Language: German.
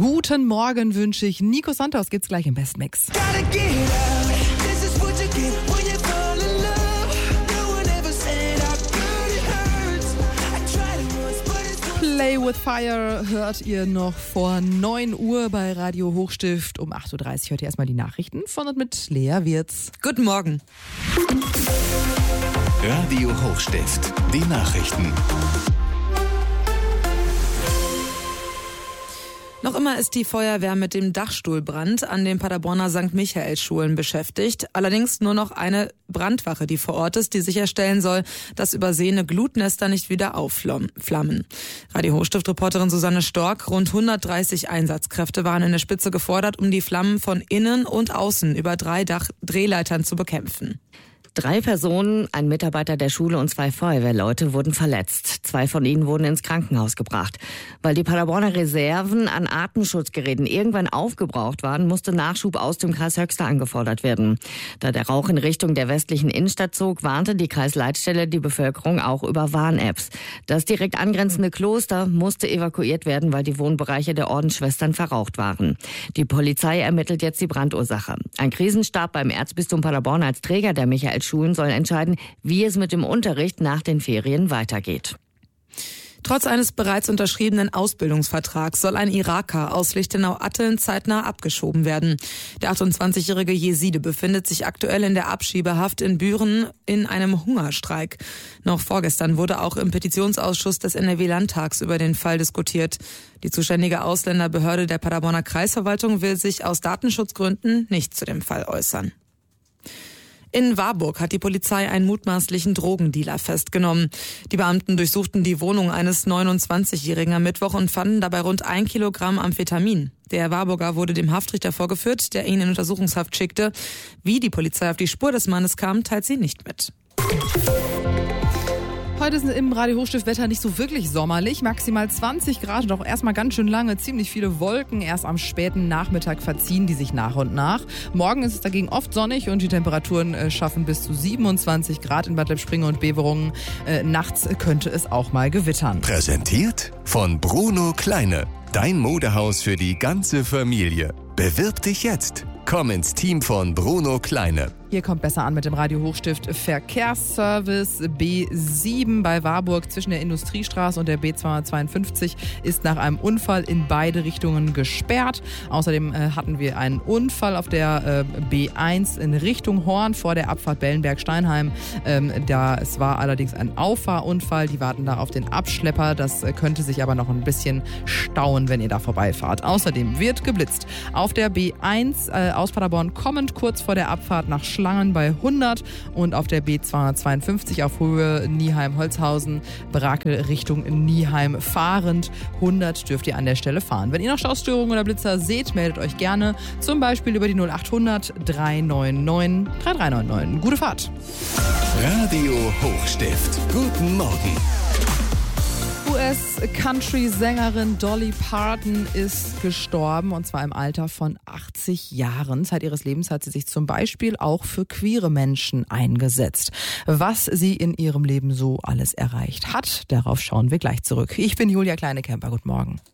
Guten Morgen wünsche ich. Nico Santos geht's gleich im Best Mix. Play with Fire hört ihr noch vor 9 Uhr bei Radio Hochstift. Um 8.30 Uhr hört ihr erstmal die Nachrichten von und mit Lea Wirz. Guten Morgen. Radio Hochstift, die Nachrichten. Noch immer ist die Feuerwehr mit dem Dachstuhlbrand an den Paderborner St. Michael-Schulen beschäftigt. Allerdings nur noch eine Brandwache, die vor Ort ist, die sicherstellen soll, dass übersehene Glutnester nicht wieder aufflammen. Radio Hochstift-Reporterin Susanne Stork, rund 130 Einsatzkräfte waren in der Spitze gefordert, um die Flammen von innen und außen über 3 Drehleitern zu bekämpfen. 3 Personen, ein Mitarbeiter der Schule und 2 Feuerwehrleute wurden verletzt. 2 von ihnen wurden ins Krankenhaus gebracht. Weil die Paderborner Reserven an Atemschutzgeräten irgendwann aufgebraucht waren, musste Nachschub aus dem Kreis Höxter angefordert werden. Da der Rauch in Richtung der westlichen Innenstadt zog, warnte die Kreisleitstelle die Bevölkerung auch über Warn-Apps. Das direkt angrenzende Kloster musste evakuiert werden, weil die Wohnbereiche der Ordensschwestern verraucht waren. Die Polizei ermittelt jetzt die Brandursache. Ein Krisenstab beim Erzbistum Paderborn als Träger der Michael Schulen sollen entscheiden, wie es mit dem Unterricht nach den Ferien weitergeht. Trotz eines bereits unterschriebenen Ausbildungsvertrags soll ein Iraker aus Lichtenau-Atteln zeitnah abgeschoben werden. Der 28-jährige Jeside befindet sich aktuell in der Abschiebehaft in Büren in einem Hungerstreik. Noch vorgestern wurde auch im Petitionsausschuss des NRW-Landtags über den Fall diskutiert. Die zuständige Ausländerbehörde der Paderborner Kreisverwaltung will sich aus Datenschutzgründen nicht zu dem Fall äußern. In Warburg hat die Polizei einen mutmaßlichen Drogendealer festgenommen. Die Beamten durchsuchten die Wohnung eines 29-Jährigen am Mittwoch und fanden dabei rund 1 Kilogramm Amphetamin. Der Warburger wurde dem Haftrichter vorgeführt, der ihn in Untersuchungshaft schickte. Wie die Polizei auf die Spur des Mannes kam, teilt sie nicht mit. Heute ist im Radio Hochstift Wetter nicht so wirklich sommerlich. Maximal 20 Grad, doch erstmal ganz schön lange. Ziemlich viele Wolken. Erst am späten Nachmittag verziehen die sich nach und nach. Morgen ist es dagegen oft sonnig und die Temperaturen schaffen bis zu 27 Grad in Bad Lippspringe und Beverungen. Nachts könnte es auch mal gewittern. Präsentiert von Bruno Kleine. Dein Modehaus für die ganze Familie. Bewirb dich jetzt. Komm ins Team von Bruno Kleine. Ihr kommt besser an mit dem Radio Hochstift Verkehrsservice. B7 bei Warburg zwischen der Industriestraße und der B252 ist nach einem Unfall in beide Richtungen gesperrt. Außerdem hatten wir einen Unfall auf der B1 in Richtung Horn vor der Abfahrt Bellenberg-Steinheim. Es war allerdings ein Auffahrunfall. Die warten da auf den Abschlepper. Das könnte sich aber noch ein bisschen stauen, wenn ihr da vorbeifahrt. Außerdem wird geblitzt. Auf der B1 aus Paderborn kommend kurz vor der Abfahrt nach Schlangen bei 100 und auf der B252 auf Höhe Nieheim-Holzhausen, Brakel Richtung Nieheim fahrend. 100 dürft ihr an der Stelle fahren. Wenn ihr noch Staustörungen oder Blitzer seht, meldet euch gerne, zum Beispiel über die 0800 399 3399. Gute Fahrt! Radio Hochstift. Guten Morgen. US-Country-Sängerin Dolly Parton ist gestorben, und zwar im Alter von 80 Jahren. Zeit ihres Lebens hat sie sich zum Beispiel auch für queere Menschen eingesetzt. Was sie in ihrem Leben so alles erreicht hat, darauf schauen wir gleich zurück. Ich bin Julia Kleine-Kemper. Guten Morgen.